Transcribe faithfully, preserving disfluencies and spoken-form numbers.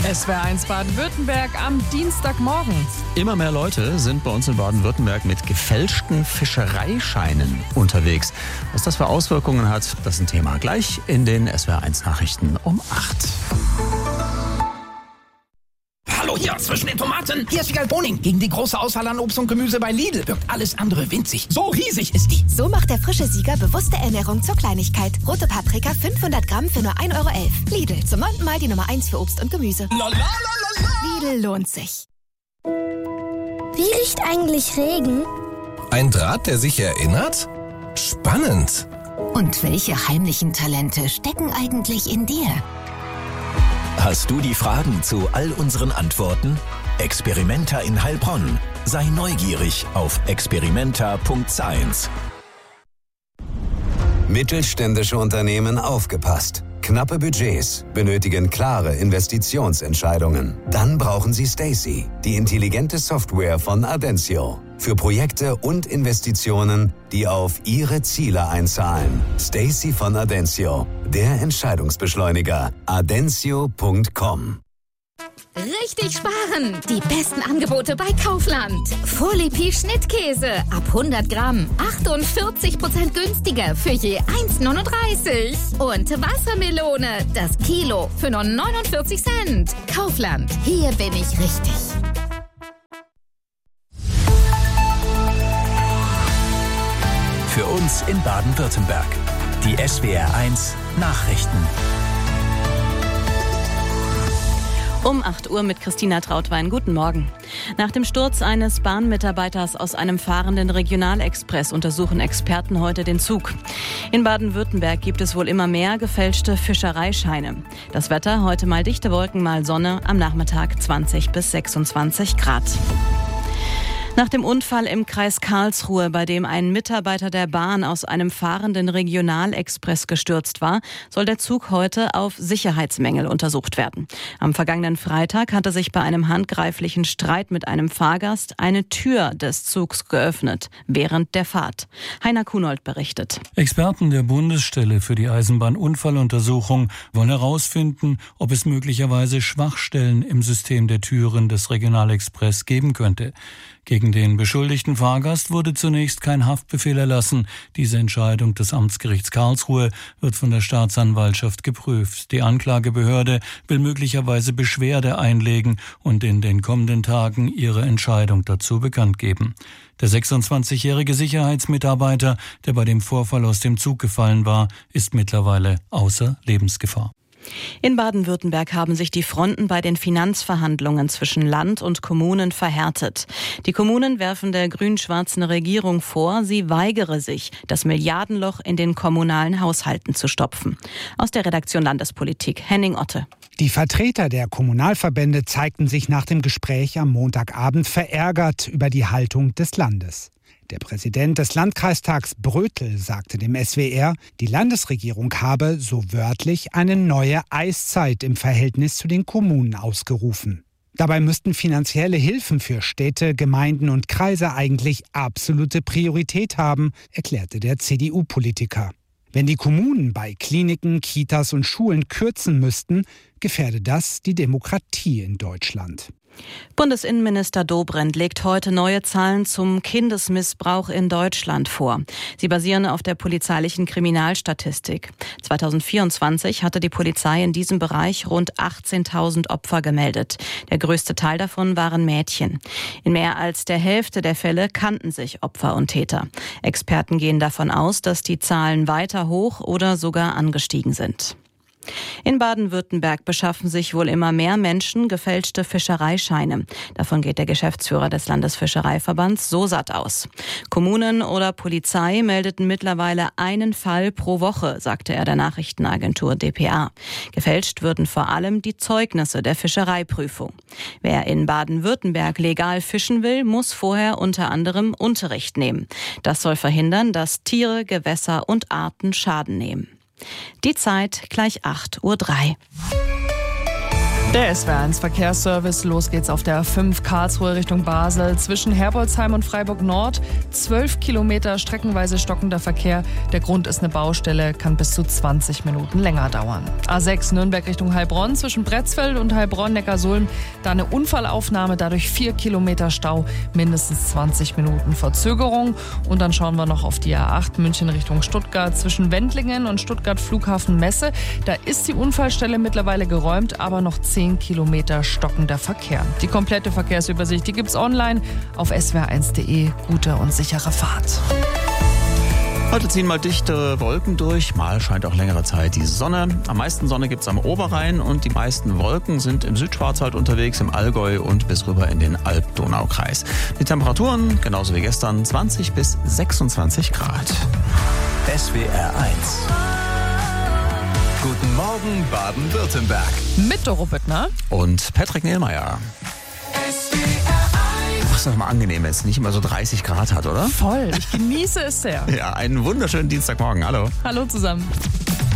S W R eins Baden-Württemberg am Dienstagmorgen. Immer mehr Leute sind bei uns in Baden-Württemberg mit gefälschten Fischereischeinen unterwegs. Was das für Auswirkungen hat, das ist ein Thema gleich in den S W R eins Nachrichten um acht. Hallo hier, zwischen den Tomaten. Hier ist Vigal Boning. Gegen die große Auswahl an Obst und Gemüse bei Lidl wirkt alles andere winzig. So riesig ist die. So macht der frische Sieger bewusste Ernährung zur Kleinigkeit. Rote Paprika fünfhundert Gramm für nur ein Euro elf. Lidl, zum neunten Mal die Nummer eins für Obst und Gemüse. La, la, la, la, la. Lidl lohnt sich. Wie riecht eigentlich Regen? Ein Draht, der sich erinnert? Spannend. Und welche heimlichen Talente stecken eigentlich in dir? Hast du die Fragen zu all unseren Antworten? Experimenta in Heilbronn. Sei neugierig auf experimenta punkt science. Mittelständische Unternehmen aufgepasst. Knappe Budgets benötigen klare Investitionsentscheidungen. Dann brauchen Sie Stacey, die intelligente Software von Adencio. Für Projekte und Investitionen, die auf Ihre Ziele einzahlen. Stacey von Adencio, der Entscheidungsbeschleuniger. adencio punkt com. Richtig sparen! Die besten Angebote bei Kaufland. Folipi Schnittkäse ab hundert Gramm. achtundvierzig Prozent günstiger für je eins Komma neununddreißig. Und Wassermelone, das Kilo für nur neunundvierzig Cent. Kaufland, hier bin ich richtig. Für uns in Baden-Württemberg. Die S W R eins Nachrichten. Um acht Uhr mit Christina Trautwein. Guten Morgen. Nach dem Sturz eines Bahnmitarbeiters aus einem fahrenden Regionalexpress untersuchen Experten heute den Zug. In Baden-Württemberg gibt es wohl immer mehr gefälschte Fischereischeine. Das Wetter, heute mal dichte Wolken, mal Sonne, am Nachmittag zwanzig bis sechsundzwanzig Grad. Nach dem Unfall im Kreis Karlsruhe, bei dem ein Mitarbeiter der Bahn aus einem fahrenden Regionalexpress gestürzt war, soll der Zug heute auf Sicherheitsmängel untersucht werden. Am vergangenen Freitag hatte sich bei einem handgreiflichen Streit mit einem Fahrgast eine Tür des Zugs geöffnet, während der Fahrt. Heiner Kunold berichtet. Experten der Bundesstelle für die Eisenbahnunfalluntersuchung wollen herausfinden, ob es möglicherweise Schwachstellen im System der Türen des Regionalexpress geben könnte. Gegen den beschuldigten Fahrgast wurde zunächst kein Haftbefehl erlassen. Diese Entscheidung des Amtsgerichts Karlsruhe wird von der Staatsanwaltschaft geprüft. Die Anklagebehörde will möglicherweise Beschwerde einlegen und in den kommenden Tagen ihre Entscheidung dazu bekannt geben. Der sechsundzwanzigjährige Sicherheitsmitarbeiter, der bei dem Vorfall aus dem Zug gefallen war, ist mittlerweile außer Lebensgefahr. In Baden-Württemberg haben sich die Fronten bei den Finanzverhandlungen zwischen Land und Kommunen verhärtet. Die Kommunen werfen der grün-schwarzen Regierung vor, sie weigere sich, das Milliardenloch in den kommunalen Haushalten zu stopfen. Aus der Redaktion Landespolitik, Henning Otte. Die Vertreter der Kommunalverbände zeigten sich nach dem Gespräch am Montagabend verärgert über die Haltung des Landes. Der Präsident des Landkreistags Brötel sagte dem S W R, die Landesregierung habe, so wörtlich, eine neue Eiszeit im Verhältnis zu den Kommunen ausgerufen. Dabei müssten finanzielle Hilfen für Städte, Gemeinden und Kreise eigentlich absolute Priorität haben, erklärte der C D U-Politiker. Wenn die Kommunen bei Kliniken, Kitas und Schulen kürzen müssten, gefährde das die Demokratie in Deutschland. Bundesinnenminister Dobrindt legt heute neue Zahlen zum Kindesmissbrauch in Deutschland vor. Sie basieren auf der polizeilichen Kriminalstatistik. zweitausendvierundzwanzig hatte die Polizei in diesem Bereich rund achtzehntausend Opfer gemeldet. Der größte Teil davon waren Mädchen. In mehr als der Hälfte der Fälle kannten sich Opfer und Täter. Experten gehen davon aus, dass die Zahlen weiter hoch oder sogar angestiegen sind. In Baden-Württemberg beschaffen sich wohl immer mehr Menschen gefälschte Fischereischeine. Davon geht der Geschäftsführer des Landesfischereiverbands SOSAT aus. Kommunen oder Polizei meldeten mittlerweile einen Fall pro Woche, sagte er der Nachrichtenagentur D P A. Gefälscht würden vor allem die Zeugnisse der Fischereiprüfung. Wer in Baden-Württemberg legal fischen will, muss vorher unter anderem Unterricht nehmen. Das soll verhindern, dass Tiere, Gewässer und Arten Schaden nehmen. Die Zeit gleich acht Uhr drei. Der S W R eins Verkehrsservice. Los geht's auf der A fünf Karlsruhe Richtung Basel. Zwischen Herbolzheim und Freiburg Nord. zwölf Kilometer streckenweise stockender Verkehr. Der Grund ist eine Baustelle, kann bis zu zwanzig Minuten länger dauern. A sechs Nürnberg Richtung Heilbronn. Zwischen Bretzfeld und Heilbronn-Neckarsulm. Da eine Unfallaufnahme, dadurch vier Kilometer Stau. Mindestens zwanzig Minuten Verzögerung. Und dann schauen wir noch auf die A acht München Richtung Stuttgart. Zwischen Wendlingen und Stuttgart Flughafen Messe. Da ist die Unfallstelle mittlerweile geräumt, aber noch zehn Kilometer stockender Verkehr. Die komplette Verkehrsübersicht, die gibt's online auf s w r eins punkt de. Gute und sichere Fahrt. Heute ziehen mal dichtere Wolken durch, mal scheint auch längere Zeit die Sonne. Am meisten Sonne gibt's am Oberrhein und die meisten Wolken sind im Südschwarzwald unterwegs, im Allgäu und bis rüber in den Alb-Donau-Kreis. Die Temperaturen, genauso wie gestern, zwanzig bis sechsundzwanzig Grad. S W R eins. Guten Morgen Baden-Württemberg. Mit Doro Büttner Und Patrick Nehlmeier. Ach, ist doch mal angenehm, wenn es nicht immer so dreißig Grad hat, oder? Voll, ich genieße es sehr. Ja, einen wunderschönen Dienstagmorgen. Hallo. Hallo zusammen.